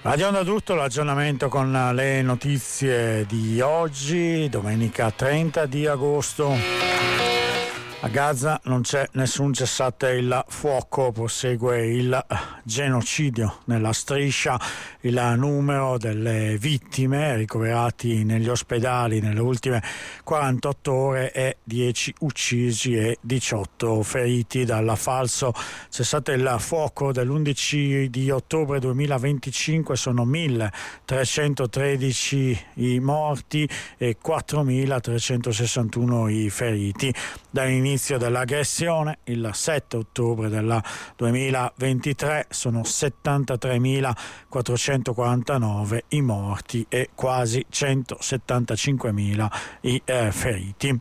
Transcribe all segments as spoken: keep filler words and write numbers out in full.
Radio Onda d'Urto, l'aggiornamento con le notizie di oggi, domenica trenta di agosto. A Gaza non c'è nessun cessate il fuoco, prosegue il genocidio nella striscia. Il numero delle vittime ricoverati negli ospedali nelle ultime quarantotto ore è dieci uccisi e diciotto feriti dal falso cessate il fuoco dell'undici di ottobre duemilaventicinque. Sono milletrecentotredici i morti e quattromilatrecentosessantuno i feriti. Dall'inizio dell'aggressione, il sette ottobre del duemilaventitré, sono settantatremilaquattrocentoquarantanove i morti e quasi centosettantacinquemila i eh, feriti.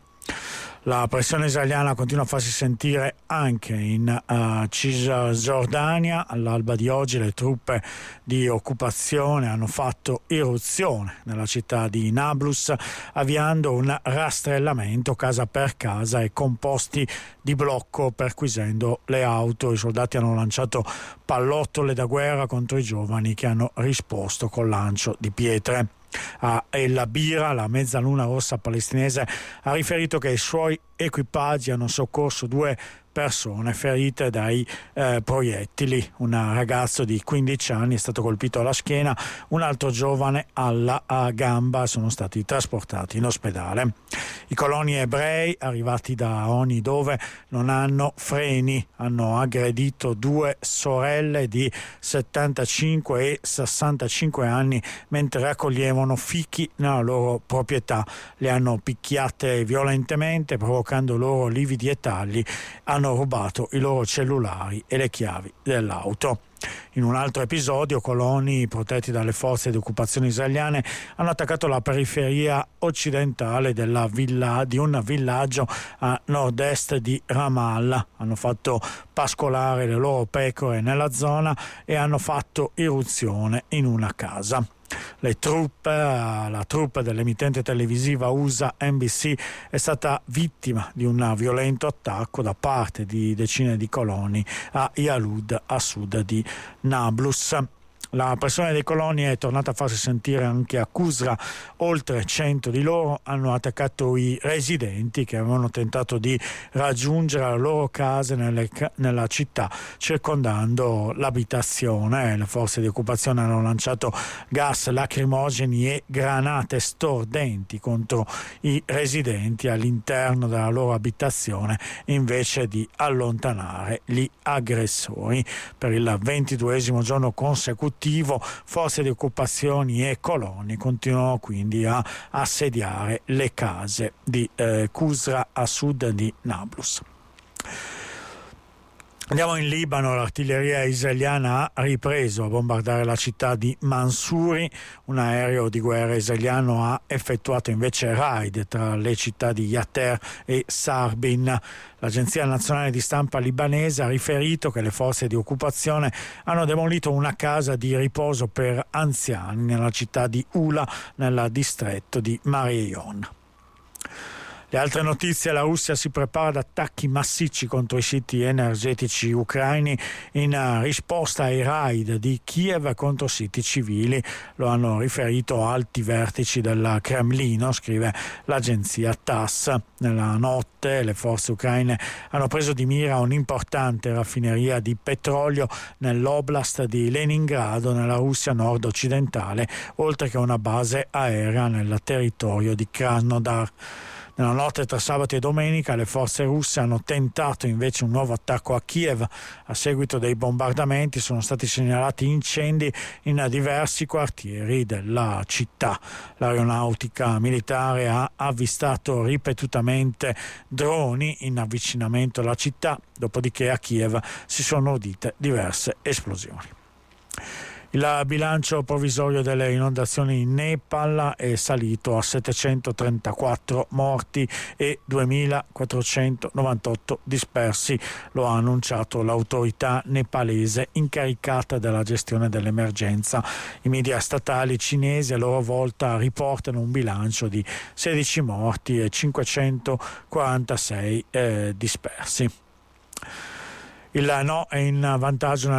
La pressione israeliana continua a farsi sentire anche in uh, Cisgiordania. All'alba di oggi le truppe di occupazione hanno fatto irruzione nella città di Nablus, avviando un rastrellamento casa per casa e con posti di blocco, perquisendo le auto. I soldati hanno lanciato pallottole da guerra contro i giovani, che hanno risposto col lancio di pietre. A El Bira, la mezzaluna rossa palestinese ha riferito che i suoi equipaggi hanno soccorso due persone ferite dai eh, proiettili. Un ragazzo di quindici anni è stato colpito alla schiena, un altro giovane alla gamba. Sono stati trasportati in ospedale. I coloni ebrei arrivati da ogni dove non hanno freni hanno aggredito due sorelle di settantacinque e sessantacinque anni mentre raccoglievano fichi nella loro proprietà. Le hanno picchiate violentemente, provocando loro lividi e tagli. Hanno rubato i loro cellulari e le chiavi dell'auto. In un altro episodio, coloni protetti dalle forze di occupazione israeliane hanno attaccato la periferia occidentale della villa, di un villaggio a nord-est di Ramallah. Hanno fatto pascolare le loro pecore nella zona e hanno fatto irruzione in una casa. Le truppe, la troupe dell'emittente televisiva U S A N B C è stata vittima di un violento attacco da parte di decine di coloni a Yalud, a sud di Nablus. La pressione dei coloni è tornata a farsi sentire anche a Qusra. Oltre cento di loro hanno attaccato i residenti che avevano tentato di raggiungere le loro case nelle, nella città, circondando l'abitazione. Le forze di occupazione hanno lanciato gas lacrimogeni e granate stordenti contro i residenti all'interno della loro abitazione, invece di allontanare gli aggressori. Per il ventiduesimo giorno consecutivo forze di occupazioni e coloni continuano quindi a assediare le case di eh, Qusra, a sud di Nablus. Andiamo in Libano. L'artiglieria israeliana ha ripreso a bombardare la città di Mansouri. Un aereo di guerra israeliano ha effettuato invece raid tra le città di Yater e Sarbin. L'Agenzia Nazionale di Stampa libanese ha riferito che le forze di occupazione hanno demolito una casa di riposo per anziani nella città di Ula, nel distretto di Marion. Le altre notizie: la Russia si prepara ad attacchi massicci contro i siti energetici ucraini in risposta ai raid di Kiev contro siti civili. Lo hanno riferito alti vertici del Cremlino, scrive l'agenzia T A S S. Nella notte le forze ucraine hanno preso di mira un'importante raffineria di petrolio nell'oblast di Leningrado, nella Russia nord-occidentale, oltre che una base aerea nel territorio di Krasnodar. Nella notte tra sabato e domenica le forze russe hanno tentato invece un nuovo attacco a Kiev. A seguito dei bombardamenti sono stati segnalati incendi in diversi quartieri della città. L'aeronautica militare ha avvistato ripetutamente droni in avvicinamento alla città, dopodiché a Kiev si sono udite diverse esplosioni. Il bilancio provvisorio delle inondazioni in Nepal è salito a settecentotrentaquattro morti e duemilaquattrocentonovantotto dispersi. Lo ha annunciato l'autorità nepalese incaricata della gestione dell'emergenza. I media statali cinesi a loro volta riportano un bilancio di sedici morti e cinquecentoquarantasei eh, dispersi. Il no è in vantaggio